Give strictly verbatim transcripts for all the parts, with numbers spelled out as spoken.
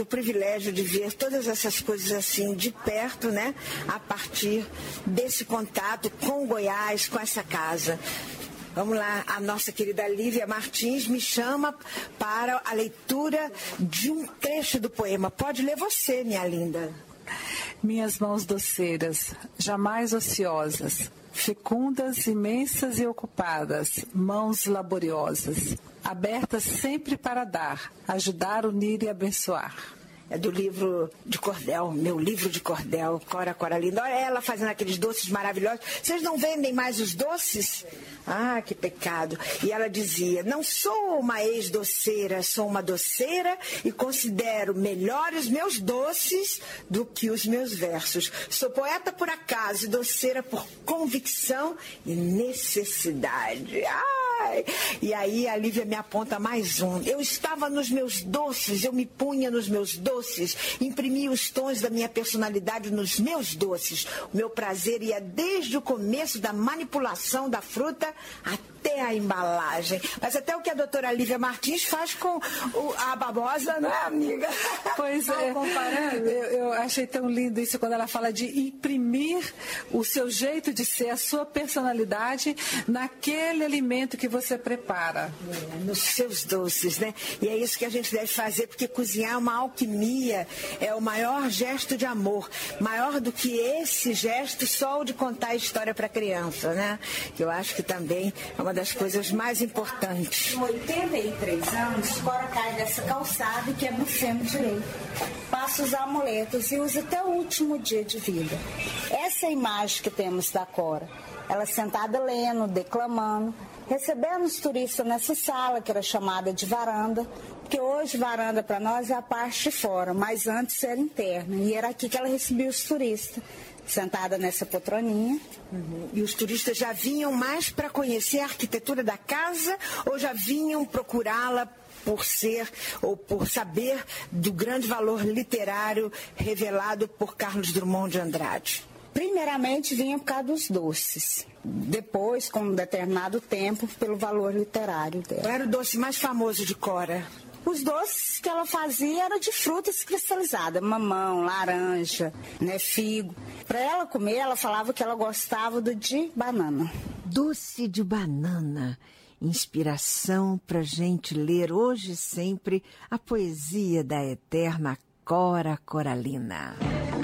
O privilégio de ver todas essas coisas assim de perto, né? A partir desse contato com Goiás, com essa casa. Vamos lá, a nossa querida Lívia Martins me chama para a leitura de um trecho do poema. Pode ler você, minha linda. Minhas mãos doceiras, jamais ociosas, fecundas, imensas e ocupadas, mãos laboriosas, abertas sempre para dar, ajudar, unir e abençoar. É do livro de cordel, meu livro de cordel, Cora Coralina. Olha ela fazendo aqueles doces maravilhosos. Vocês não vendem mais os doces? Ah, que pecado. E ela dizia, não sou uma ex-doceira, sou uma doceira e considero melhores meus doces do que os meus versos. Sou poeta por acaso e doceira por convicção e necessidade. Ai! E aí a Lívia me aponta mais um. Eu estava nos meus doces, eu me punha nos meus doces, imprimia os tons da minha personalidade nos meus doces. O meu prazer ia desde o começo da manipulação da fruta até a embalagem. Mas até o que a doutora Lívia Martins faz com o, a babosa, não é, amiga? Pois é, comparando. Eu, eu achei tão lindo isso quando ela fala de imprimir o seu jeito de ser, a sua personalidade naquele alimento que você prepara. É, nos seus doces, né? E é isso que a gente deve fazer, porque cozinhar é uma alquimia, é o maior gesto de amor. Maior do que esse gesto só o de contar a história para a criança, né? Que eu acho que também é uma das coisas mais importantes. Com oitenta e três anos, Cora cai dessa calçada que é no centro direito. Passa os amuletos e usa até o último dia de vida. Essa é a imagem que temos da Cora. Ela sentada lendo, declamando, recebendo os turistas nessa sala, que era chamada de varanda, porque hoje varanda para nós é a parte de fora, mas antes era interna, e era aqui que ela recebia os turistas, sentada nessa poltroninha. Uhum. E os turistas já vinham mais para conhecer a arquitetura da casa ou já vinham procurá-la por ser ou por saber do grande valor literário revelado por Carlos Drummond de Andrade? Primeiramente vinha por causa dos doces. Depois, com um determinado tempo, pelo valor literário dela. Qual era o doce mais famoso de Cora? Os doces que ela fazia eram de frutas cristalizadas, mamão, laranja, né, figo. Para ela comer, ela falava que ela gostava do de banana. Doce de banana. Inspiração para gente ler hoje e sempre a poesia da eterna Cora Coralina.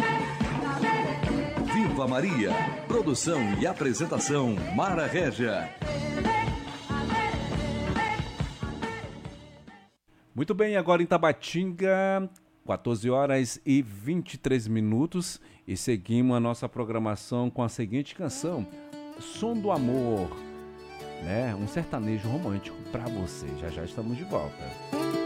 Viva Maria! Produção e apresentação Mara Régia. Muito bem, agora em Tabatinga, quatorze horas e vinte e três minutos, e seguimos a nossa programação com a seguinte canção, Som do Amor, né? Um sertanejo romântico para você. Já já estamos de volta.